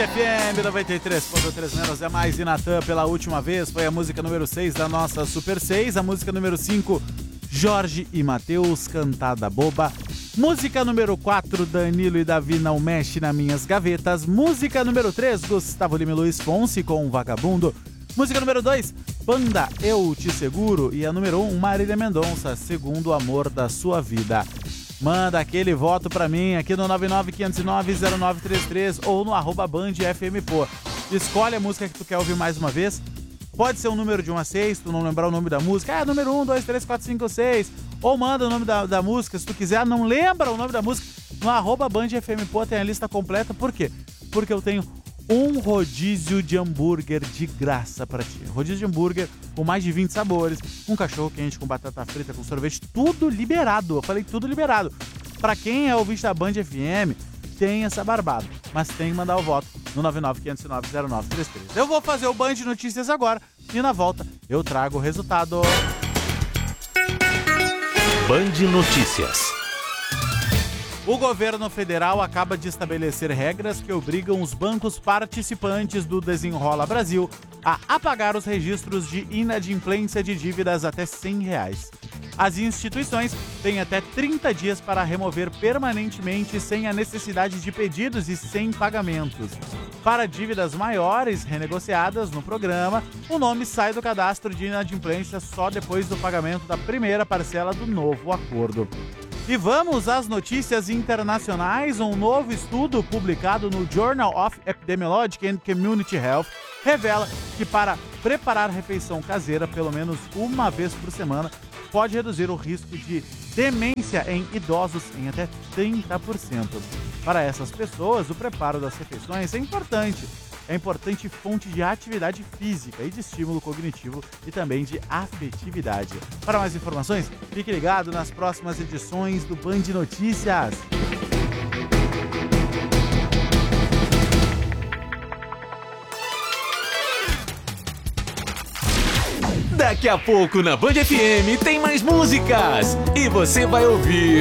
FM 93.3 menos é mais e Natan pela última vez. Foi a música número 6 da nossa Super 6. A música número 5, Jorge e Matheus, Cantada Boba. Música número 4, Danilo e Davi, Não Mexe nas Minhas Gavetas. Música número 3, Gustavo Lima e Luiz Fonsi com Vagabundo. Música número 2, Banda Eu Te Seguro. E a número 1, Marília Mendonça, Segundo o Amor da Sua Vida. Manda aquele voto pra mim aqui no 995090933 ou no @BandFMPô. Escolhe a música que tu quer ouvir mais uma vez. Pode ser um número de 1 a 6, tu não lembrar o nome da música. Número 1, 2, 3, 4, 5, 6. Ou manda o nome da música, se tu quiser. Não lembra o nome da música. No @BandFMPô tem a lista completa. Por quê? Porque eu tenho um rodízio de hambúrguer de graça pra ti. Rodízio de hambúrguer com mais de 20 sabores, um cachorro quente com batata frita, com sorvete, tudo liberado. Eu falei tudo liberado. Pra quem é ouvinte da Band FM, tem essa barbada, mas tem que mandar o voto no 995090933. Eu vou fazer o Band Notícias agora e na volta eu trago o resultado. Band Notícias. O governo federal acaba de estabelecer regras que obrigam os bancos participantes do Desenrola Brasil a apagar os registros de inadimplência de dívidas até R$100. As instituições têm até 30 dias para remover permanentemente sem a necessidade de pedidos e sem pagamentos. Para dívidas maiores renegociadas no programa, o nome sai do cadastro de inadimplência só depois do pagamento da primeira parcela do novo acordo. E vamos às notícias internacionais. Um novo estudo publicado no Journal of Epidemiology and Community Health revela que para preparar refeição caseira pelo menos uma vez por semana pode reduzir o risco de demência em idosos em até 30%. Para essas pessoas, o preparo das refeições é importante fonte de atividade física e de estímulo cognitivo e também de afetividade. Para mais informações, fique ligado nas próximas edições do Band Notícias. Daqui a pouco na Band FM tem mais músicas e você vai ouvir